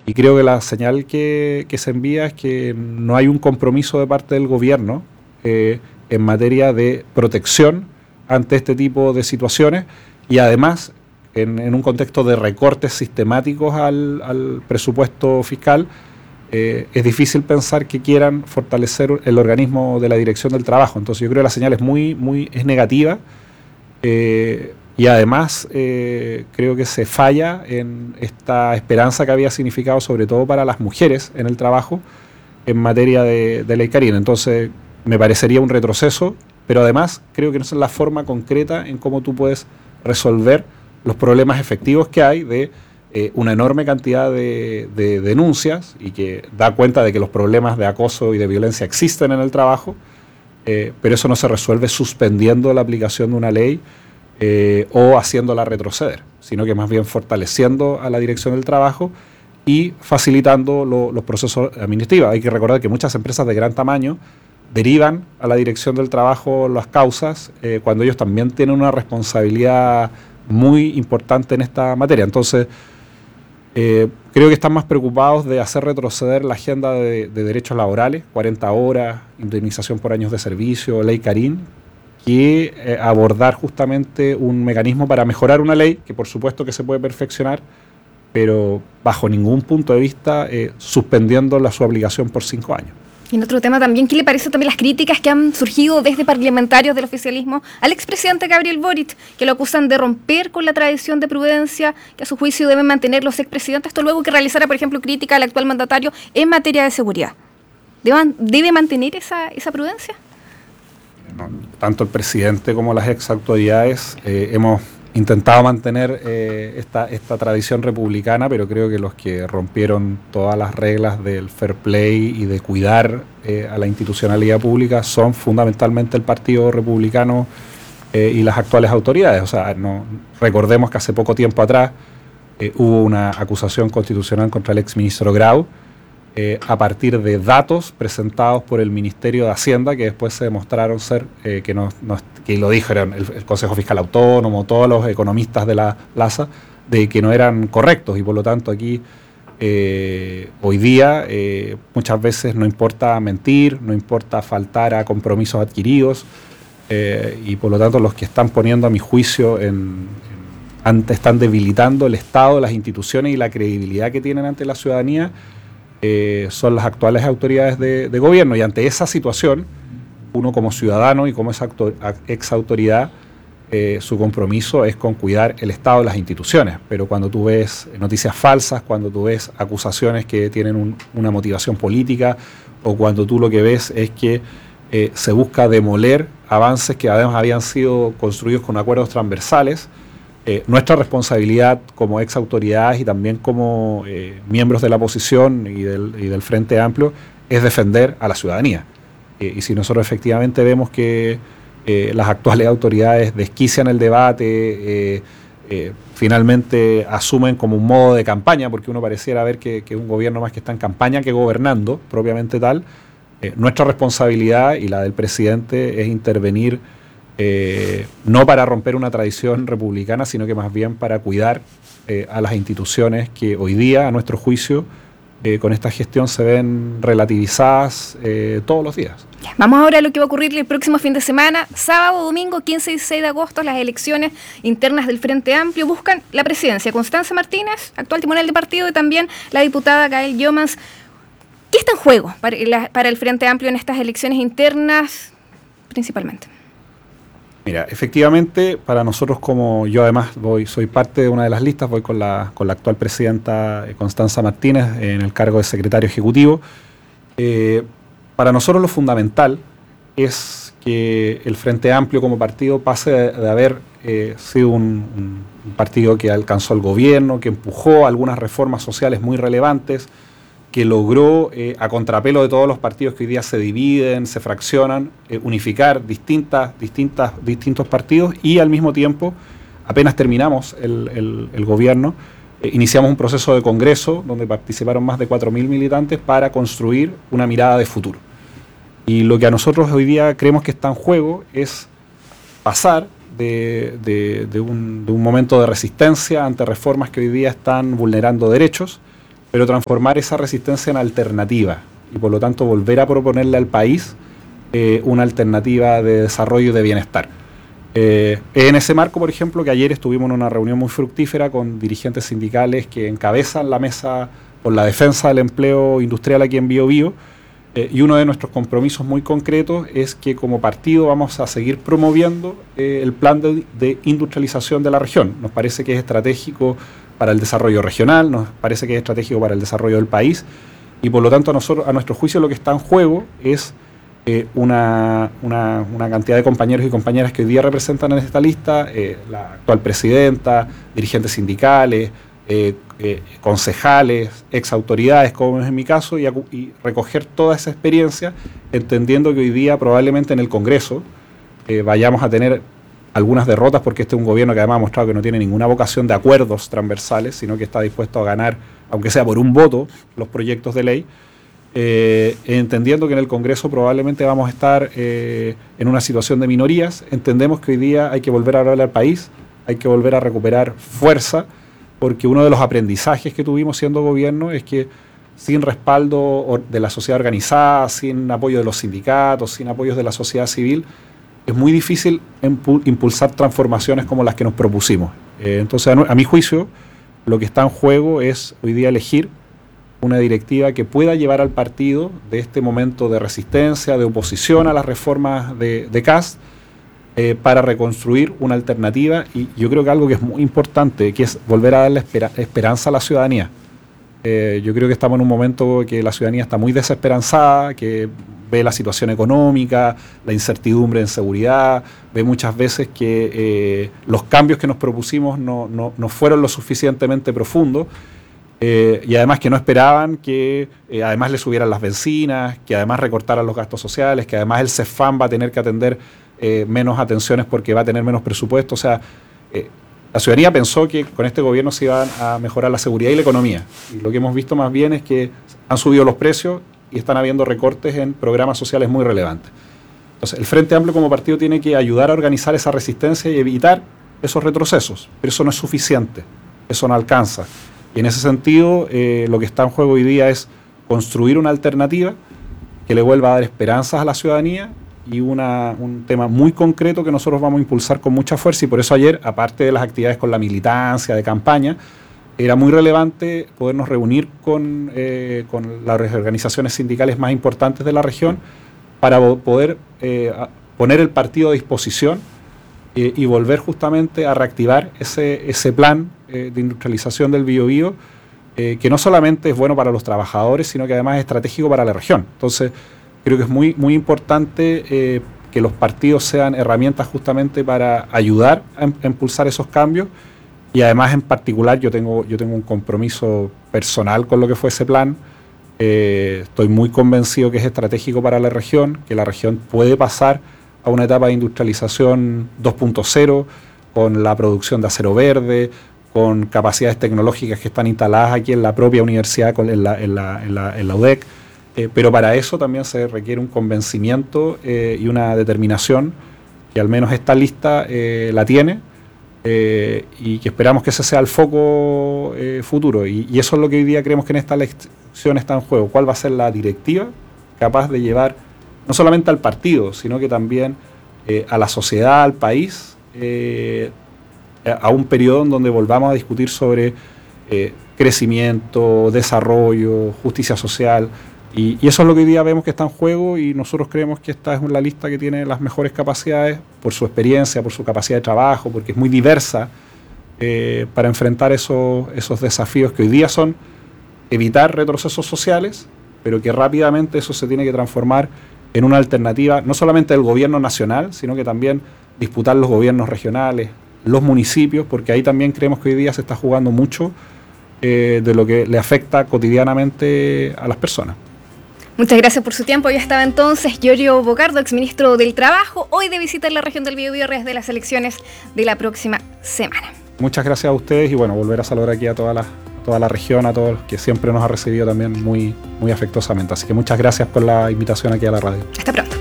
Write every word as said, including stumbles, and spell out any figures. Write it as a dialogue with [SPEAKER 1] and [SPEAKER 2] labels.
[SPEAKER 1] Y creo que la señal que, que se envía es que no hay un compromiso de parte del gobierno eh, en materia de protección ante este tipo de situaciones y además en, en un contexto de recortes sistemáticos al, al presupuesto fiscal, eh, es difícil pensar que quieran fortalecer el organismo de la Dirección del Trabajo. Entonces yo creo que la señal es muy, muy es negativa. Eh, Y además eh, creo que se falla en esta esperanza que había significado sobre todo para las mujeres en el trabajo en materia de, de ley Carín. Entonces me parecería un retroceso, pero además creo que no es la forma concreta en cómo tú puedes resolver los problemas efectivos que hay de eh, una enorme cantidad de, de denuncias y que da cuenta de que los problemas de acoso y de violencia existen en el trabajo, eh, pero eso no se resuelve suspendiendo la aplicación de una ley Eh, o haciéndola retroceder, sino que más bien fortaleciendo a la Dirección del Trabajo y facilitando lo, los procesos administrativos. Hay que recordar que muchas empresas de gran tamaño derivan a la Dirección del Trabajo las causas eh, cuando ellos también tienen una responsabilidad muy importante en esta materia. Entonces, eh, creo que están más preocupados de hacer retroceder la agenda de, de derechos laborales, cuarenta horas, indemnización por años de servicio, ley Carín, que eh, abordar justamente un mecanismo para mejorar una ley, que por supuesto que se puede perfeccionar, pero bajo ningún punto de vista eh, suspendiendo la, su aplicación por cinco años.
[SPEAKER 2] Y en otro tema también, ¿qué le parecen también las críticas que han surgido desde parlamentarios del oficialismo al expresidente Gabriel Boric, que lo acusan de romper con la tradición de prudencia que a su juicio deben mantener los expresidentes, esto luego que realizara, por ejemplo, crítica al actual mandatario en materia de seguridad? ¿Debe, debe mantener esa, esa prudencia?
[SPEAKER 1] No, tanto el presidente como las ex autoridades eh, hemos intentado mantener eh, esta, esta tradición republicana, pero creo que los que rompieron todas las reglas del fair play y de cuidar eh, a la institucionalidad pública son fundamentalmente el Partido Republicano eh, y las actuales autoridades. O sea, no, recordemos que hace poco tiempo atrás eh, hubo una acusación constitucional contra el exministro Grau, Eh, a partir de datos presentados por el Ministerio de Hacienda, que después se demostraron ser, eh, que, no, no, que lo dijeron el, el Consejo Fiscal Autónomo, todos los economistas de la plaza, de que no eran correctos, y por lo tanto aquí, eh, hoy día, eh, muchas veces no importa mentir, no importa faltar a compromisos adquiridos, eh, y por lo tanto los que están poniendo a mi juicio en, en ante, están debilitando el Estado, las instituciones y la credibilidad que tienen ante la ciudadanía, Eh, son las actuales autoridades de, de gobierno, y ante esa situación uno como ciudadano y como esa autor, ex autoridad eh, su compromiso es con cuidar el Estado y las instituciones, pero cuando tú ves noticias falsas, cuando tú ves acusaciones que tienen un, una motivación política, o cuando tú lo que ves es que eh, se busca demoler avances que además habían sido construidos con acuerdos transversales, Eh, nuestra responsabilidad como ex autoridades y también como eh, miembros de la oposición y del, y del Frente Amplio es defender a la ciudadanía. Eh, y si nosotros efectivamente vemos que eh, las actuales autoridades desquician el debate, eh, eh, finalmente asumen como un modo de campaña, porque uno pareciera ver que, que un gobierno más que está en campaña que gobernando, propiamente tal, eh, nuestra responsabilidad y la del presidente es intervenir Eh, no para romper una tradición republicana, sino que más bien para cuidar eh, a las instituciones que hoy día, a nuestro juicio, eh, con esta gestión se ven relativizadas eh, todos los días.
[SPEAKER 2] Vamos ahora a lo que va a ocurrir el próximo fin de semana, sábado, domingo, quince y dieciséis de agosto, las elecciones internas del Frente Amplio buscan la presidencia. Constanza Martínez, actual timonel de partido, y también la diputada Gael Llomans. ¿Qué está en juego para, la, para el Frente Amplio en estas elecciones internas principalmente?
[SPEAKER 1] Mira, efectivamente, para nosotros, como yo además voy, soy parte de una de las listas, voy con la, con la actual presidenta Constanza Martínez en el cargo de secretario ejecutivo. Eh, para nosotros lo fundamental es que el Frente Amplio como partido pase de, de haber eh, sido un, un partido que alcanzó el gobierno, que empujó algunas reformas sociales muy relevantes, que logró, eh, a contrapelo de todos los partidos que hoy día se dividen, se fraccionan, eh, unificar distintas, distintas, distintos partidos, y al mismo tiempo, apenas terminamos el, el, el gobierno, eh, iniciamos un proceso de congreso donde participaron más de cuatro mil militantes para construir una mirada de futuro. Y lo que a nosotros hoy día creemos que está en juego es pasar de, de, de, un, de un momento de resistencia ante reformas que hoy día están vulnerando derechos, pero transformar esa resistencia en alternativa y por lo tanto volver a proponerle al país eh, una alternativa de desarrollo y de bienestar. Eh, en ese marco, por ejemplo, que ayer estuvimos en una reunión muy fructífera con dirigentes sindicales que encabezan la mesa por la defensa del empleo industrial aquí en Bío Bío, eh, y uno de nuestros compromisos muy concretos es que como partido vamos a seguir promoviendo eh, el plan de, de industrialización de la región. Nos parece que es estratégico para el desarrollo regional, nos parece que es estratégico para el desarrollo del país y por lo tanto a, nosotros, a nuestro juicio lo que está en juego es Eh, una, una, una cantidad de compañeros y compañeras que hoy día representan en esta lista, eh, la actual presidenta, dirigentes sindicales, eh, eh, concejales, ex autoridades, como es en mi caso, y, y recoger toda esa experiencia, entendiendo que hoy día probablemente en el Congreso eh, vayamos a tener algunas derrotas, porque este es un gobierno que además ha mostrado que no tiene ninguna vocación de acuerdos transversales, sino que está dispuesto a ganar, aunque sea por un voto, los proyectos de ley. Eh, entendiendo que en el Congreso probablemente vamos a estar eh, en una situación de minorías, entendemos que hoy día hay que volver a hablarle al país, hay que volver a recuperar fuerza, porque uno de los aprendizajes que tuvimos siendo gobierno es que sin respaldo de la sociedad organizada, sin apoyo de los sindicatos, sin apoyos de la sociedad civil, es muy difícil impulsar transformaciones como las que nos propusimos. Eh, entonces, a, a mi juicio, lo que está en juego es hoy día elegir una directiva que pueda llevar al partido de este momento de resistencia, de oposición a las reformas de, de C A S, eh, para reconstruir una alternativa y yo creo que algo que es muy importante, que es volver a darle espera, esperanza a la ciudadanía. Eh, yo creo que estamos en un momento que la ciudadanía está muy desesperanzada, que ve la situación económica, la incertidumbre en seguridad, ve muchas veces que eh, los cambios que nos propusimos no, no, no fueron lo suficientemente profundos. Eh, y además que no esperaban que eh, además le subieran las bencinas, que además recortaran los gastos sociales, que además el CEFAM va a tener que atender eh, menos atenciones porque va a tener menos presupuesto. O sea, eh, la ciudadanía pensó que con este gobierno se iban a mejorar la seguridad y la economía. Y lo que hemos visto más bien es que han subido los precios y están habiendo recortes en programas sociales muy relevantes. Entonces, el Frente Amplio como partido tiene que ayudar a organizar esa resistencia y evitar esos retrocesos. Pero eso no es suficiente, eso no alcanza. Y en ese sentido, eh, lo que está en juego hoy día es construir una alternativa que le vuelva a dar esperanzas a la ciudadanía y una, un tema muy concreto que nosotros vamos a impulsar con mucha fuerza. Y por eso ayer, aparte de las actividades con la militancia, de campaña, era muy relevante podernos reunir con, eh, con las organizaciones sindicales más importantes de la región para poder eh, poner el partido a disposición eh, y volver justamente a reactivar ese, ese plan de industrialización del Bío Bío, eh, que no solamente es bueno para los trabajadores, sino que además es estratégico para la región. Entonces, creo que es muy, muy importante eh, que los partidos sean herramientas justamente para ayudar a, a impulsar esos cambios y además en particular yo tengo, yo tengo un compromiso personal con lo que fue ese plan. Eh, estoy muy convencido que es estratégico para la región, que la región puede pasar a una etapa de industrialización dos punto cero con la producción de acero verde, con capacidades tecnológicas que están instaladas aquí en la propia universidad, en la, en la, en la, en la U D E C, eh, pero para eso también se requiere un convencimiento eh, y una determinación que al menos esta lista eh, la tiene eh, y que esperamos que ese sea el foco eh, futuro. Y, y eso es lo que hoy día creemos que en esta elección está en juego. ¿Cuál va a ser la directiva capaz de llevar no solamente al partido, sino que también eh, a la sociedad, al país, eh, a un periodo en donde volvamos a discutir sobre eh, crecimiento, desarrollo, justicia social, y, y eso es lo que hoy día vemos que está en juego y nosotros creemos que esta es la lista que tiene las mejores capacidades por su experiencia, por su capacidad de trabajo, porque es muy diversa eh, para enfrentar esos, esos desafíos que hoy día son evitar retrocesos sociales, pero que rápidamente eso se tiene que transformar en una alternativa, no solamente del gobierno nacional, sino que también disputar los gobiernos regionales, los municipios, porque ahí también creemos que hoy día se está jugando mucho eh, de lo que le afecta cotidianamente a las personas.
[SPEAKER 2] Muchas gracias por su tiempo. Ya estaba entonces Giorgio Bocardo, exministro del Trabajo, hoy de visita en la región del Bío Bío desde las elecciones de la próxima semana.
[SPEAKER 1] Muchas gracias a ustedes y bueno, volver a saludar aquí a toda la, toda la región, a todos los que siempre nos ha recibido también muy, muy afectuosamente. Así que muchas gracias por la invitación aquí a la radio.
[SPEAKER 2] Hasta pronto.